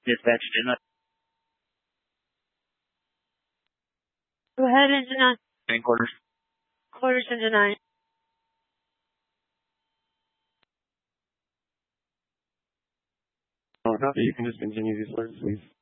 Dispatch, deny. Go ahead and deny. Main quarters. Quarters and deny. Oh, copy. You can just continue these alerts, please.